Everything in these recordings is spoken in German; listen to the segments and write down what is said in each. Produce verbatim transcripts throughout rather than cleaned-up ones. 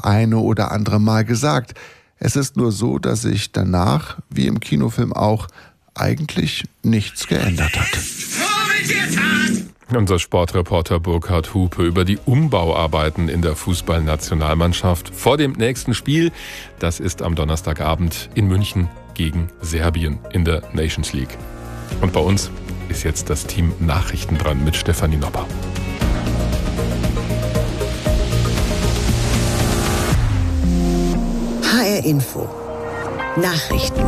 eine oder andere Mal gesagt. Es ist nur so, dass sich danach, wie im Kinofilm auch, eigentlich nichts geändert hat. Unser Sportreporter Burkhard Hupe über die Umbauarbeiten in der Fußballnationalmannschaft vor dem nächsten Spiel. Das ist am Donnerstagabend in München gegen Serbien in der Nations League. Und bei uns ist jetzt das Team Nachrichten dran mit Stefanie Nopper. H R Info Nachrichten.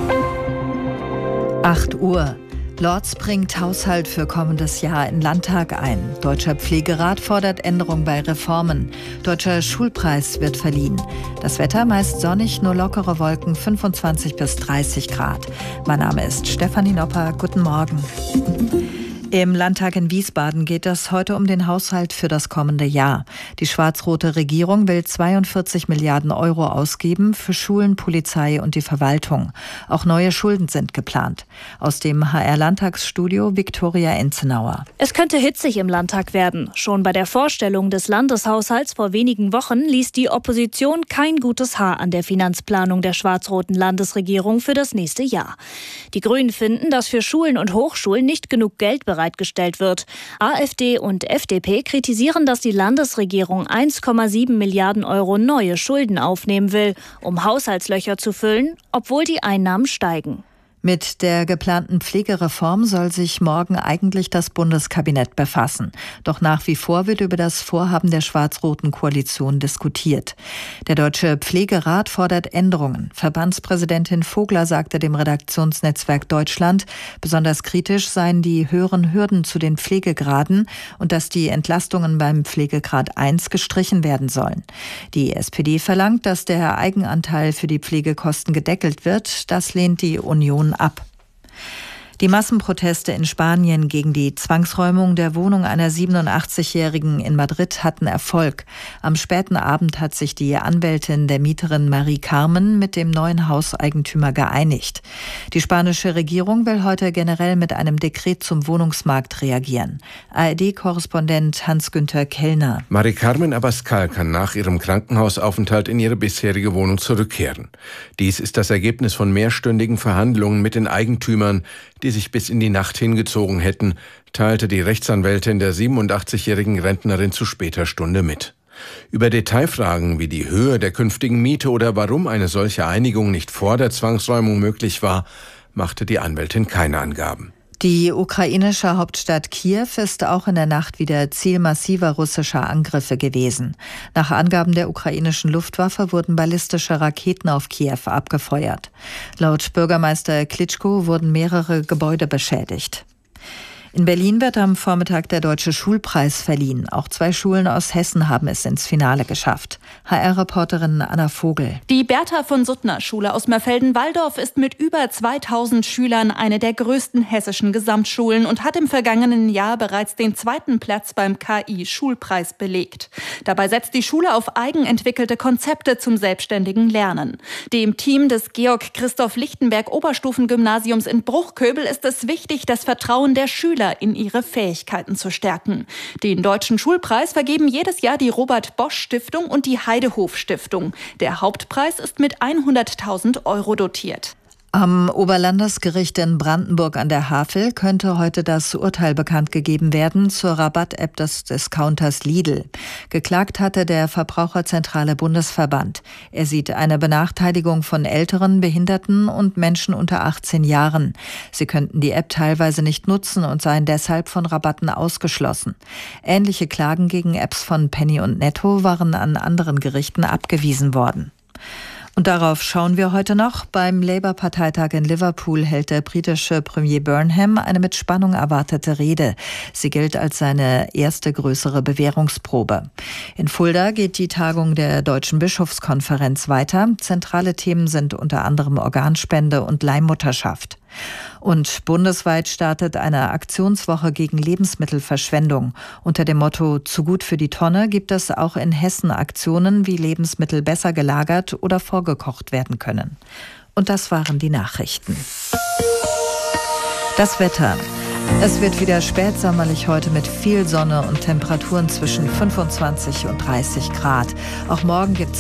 acht Uhr. Lorz bringt Haushalt für kommendes Jahr in Landtag ein. Deutscher Pflegerat fordert Änderung bei Reformen. Deutscher Schulpreis wird verliehen. Das Wetter meist sonnig, nur lockere Wolken, fünfundzwanzig bis dreißig Grad. Mein Name ist Stefanie Nopper. Guten Morgen. Im Landtag in Wiesbaden geht es heute um den Haushalt für das kommende Jahr. Die schwarz-rote Regierung will zweiundvierzig Milliarden Euro ausgeben für Schulen, Polizei und die Verwaltung. Auch neue Schulden sind geplant. Aus dem H R-Landtagsstudio Viktoria Enzenauer. Es könnte hitzig im Landtag werden. Schon bei der Vorstellung des Landeshaushalts vor wenigen Wochen ließ die Opposition kein gutes Haar an der Finanzplanung der schwarz-roten Landesregierung für das nächste Jahr. Die Grünen finden, dass für Schulen und Hochschulen nicht genug Geld bereitgestellt bereitgestellt wird. AfD und F D P kritisieren, dass die Landesregierung eins Komma sieben Milliarden Euro neue Schulden aufnehmen will, um Haushaltslöcher zu füllen, obwohl die Einnahmen steigen. Mit der geplanten Pflegereform soll sich morgen eigentlich das Bundeskabinett befassen. Doch nach wie vor wird über das Vorhaben der schwarz-roten Koalition diskutiert. Der Deutsche Pflegerat fordert Änderungen. Verbandspräsidentin Vogler sagte dem Redaktionsnetzwerk Deutschland, besonders kritisch seien die höheren Hürden zu den Pflegegraden und dass die Entlastungen beim Pflegegrad eins gestrichen werden sollen. Die S P D verlangt, dass der Eigenanteil für die Pflegekosten gedeckelt wird. Das lehnt die Union ab. Die Massenproteste in Spanien gegen die Zwangsräumung der Wohnung einer siebenundachtzigjährigen in Madrid hatten Erfolg. Am späten Abend hat sich die Anwältin der Mieterin Marie Carmen mit dem neuen Hauseigentümer geeinigt. Die spanische Regierung will heute generell mit einem Dekret zum Wohnungsmarkt reagieren. A R D-Korrespondent Hans-Günther Kellner. Marie Carmen Abascal kann nach ihrem Krankenhausaufenthalt in ihre bisherige Wohnung zurückkehren. Dies ist das Ergebnis von mehrstündigen Verhandlungen mit den Eigentümern, die sich bis in die Nacht hingezogen hätten, teilte die Rechtsanwältin der siebenundachtzigjährigen Rentnerin zu später Stunde mit. Über Detailfragen wie die Höhe der künftigen Miete oder warum eine solche Einigung nicht vor der Zwangsräumung möglich war, machte die Anwältin keine Angaben. Die ukrainische Hauptstadt Kiew ist auch in der Nacht wieder Ziel massiver russischer Angriffe gewesen. Nach Angaben der ukrainischen Luftwaffe wurden ballistische Raketen auf Kiew abgefeuert. Laut Bürgermeister Klitschko wurden mehrere Gebäude beschädigt. In Berlin wird am Vormittag der Deutsche Schulpreis verliehen. Auch zwei Schulen aus Hessen haben es ins Finale geschafft. H R-Reporterin Anna Vogel. Die Bertha von Suttner Schule aus Mörfelden-Walldorf ist mit über zweitausend Schülern eine der größten hessischen Gesamtschulen und hat im vergangenen Jahr bereits den zweiten Platz beim K I-Schulpreis belegt. Dabei setzt die Schule auf eigenentwickelte Konzepte zum selbstständigen Lernen. Dem Team des Georg-Christoph-Lichtenberg-Oberstufengymnasiums in Bruchköbel ist es wichtig, das Vertrauen der Schüler in ihre Fähigkeiten zu stärken. Den Deutschen Schulpreis vergeben jedes Jahr die Robert-Bosch-Stiftung und die Heidehof-Stiftung. Der Hauptpreis ist mit hunderttausend Euro dotiert. Am Oberlandesgericht in Brandenburg an der Havel könnte heute das Urteil bekannt gegeben werden zur Rabatt-App des Discounters Lidl. Geklagt hatte der Verbraucherzentrale Bundesverband. Er sieht eine Benachteiligung von Älteren, Behinderten und Menschen unter achtzehn Jahren. Sie könnten die App teilweise nicht nutzen und seien deshalb von Rabatten ausgeschlossen. Ähnliche Klagen gegen Apps von Penny und Netto waren an anderen Gerichten abgewiesen worden. Und darauf schauen wir heute noch. Beim Labour-Parteitag in Liverpool hält der britische Premier Burnham eine mit Spannung erwartete Rede. Sie gilt als seine erste größere Bewährungsprobe. In Fulda geht die Tagung der Deutschen Bischofskonferenz weiter. Zentrale Themen sind unter anderem Organspende und Leihmutterschaft. Und bundesweit startet eine Aktionswoche gegen Lebensmittelverschwendung. Unter dem Motto Zu gut für die Tonne gibt es auch in Hessen Aktionen, wie Lebensmittel besser gelagert oder vorgekocht werden können. Und das waren die Nachrichten. Das Wetter. Es wird wieder spätsommerlich heute mit viel Sonne und Temperaturen zwischen fünfundzwanzig und dreißig Grad. Auch morgen gibt es